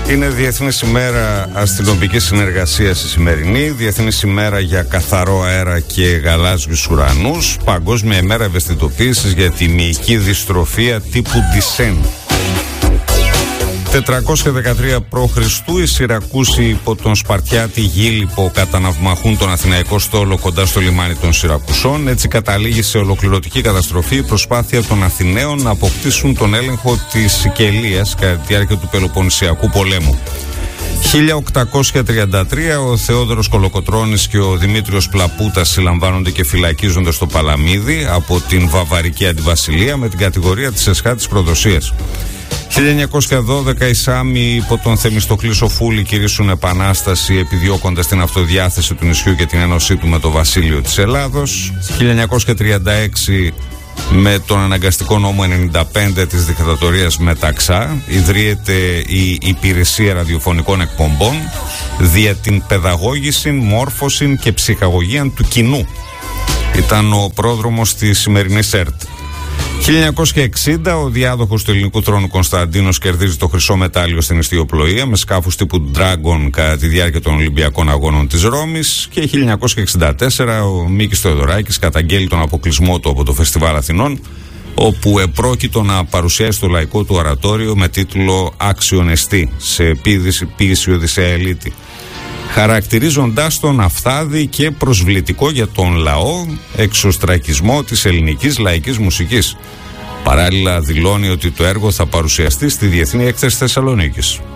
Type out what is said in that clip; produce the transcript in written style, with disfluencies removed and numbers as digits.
Είναι Διεθνής ημέρα αστυνομικής συνεργασίας η σημερινή, Διεθνής ημέρα για καθαρό αέρα και γαλάζιους ουρανούς, Παγκόσμια ημέρα ευαισθητοποίησης για τη μυϊκή δυστροφία τύπου Duchenne. 413 π.Χ. οι Σιρακούσοι υπό τον Σπαρτιάτη Γίλιππο καταναυμαχούν τον Αθηναϊκό στόλο κοντά στο λιμάνι των Σιρακουσών. Έτσι καταλήγει σε ολοκληρωτική καταστροφή η προσπάθεια των Αθηναίων να αποκτήσουν τον έλεγχο της Σικελίας κατά τη διάρκεια του Πελοποννησιακού πολέμου. 1833 ο Θεόδωρος Κολοκοτρώνης και ο Δημήτριος Πλαπούτας συλλαμβάνονται και φυλακίζονται στο Παλαμίδι από την Βαβαρική Αντιβασιλεία με την κατηγορία της εσχάτης προδοσίας. 1912 οι Σάμοι υπό τον Θεμιστοκλή Σοφούλη κηρύσσουν επανάσταση επιδιώκοντας την αυτοδιάθεση του νησιού και την ένωσή του με το Βασίλειο της Ελλάδος. 1936 με τον αναγκαστικό νόμο 95 της δικτατορίας Μεταξά ιδρύεται η Υπηρεσία Ραδιοφωνικών Εκπομπών δια την παιδαγώγηση, μόρφωση και ψυχαγωγία του κοινού. Ήταν ο πρόδρομος της σημερινής ΕΡΤ. 1960 ο διάδοχος του ελληνικού θρόνου Κωνσταντίνος κερδίζει το χρυσό μετάλλιο στην ιστιοπλοεία με σκάφους τύπου Dragon κατά τη διάρκεια των Ολυμπιακών Αγώνων της Ρώμης και 1964 ο Μίκης Θεοδωράκης καταγγέλει τον αποκλεισμό του από το Φεστιβάλ Αθηνών, όπου επρόκειτο να παρουσιάσει το λαϊκό του ορατόριο με τίτλο «Άξιον εστί» σε ποίηση Οδυσσέα Ελίτη, χαρακτηρίζοντάς τον αυθάδη και προσβλητικό για τον λαό εξωστρακισμό της ελληνικής λαϊκής μουσικής. Παράλληλα δηλώνει ότι το έργο θα παρουσιαστεί στη Διεθνή Έκθεση Θεσσαλονίκης.